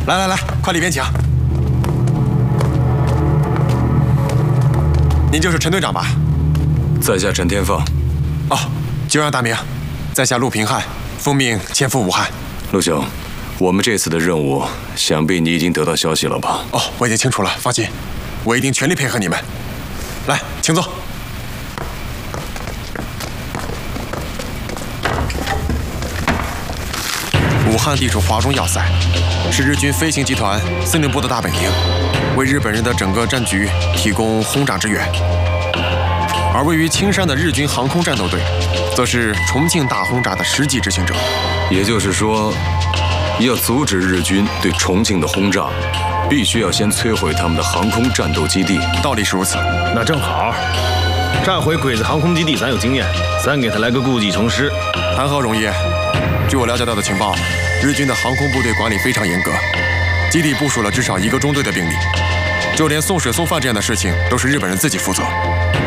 来，快里边请。您就是陈队长吧？ 在下陈天凤。 哦，久仰大名，在下陆平汉，奉命前赴武汉。 陆兄，我们这次的任务，想必你已经得到消息了吧？ 哦，我已经清楚了，放心，我一定全力配合你们。来，请坐。武汉地处华中要塞，是日军飞行集团司令部的大本营，为日本人的整个战局提供轰炸支援。而位于青山的日军航空战斗队，则是重庆大轰炸的实际执行者。 也就是说，要阻止日军对重庆的轰炸，必须要先摧毁他们的航空战斗基地。 道理是如此。 那正好，炸毁鬼子航空基地咱有经验，咱给他来个故技重施。 谈何容易？据我了解到的情报，日军的航空部队管理非常严格，基地部署了至少1个中队的兵力，就连送水送饭这样的事情都是日本人自己负责。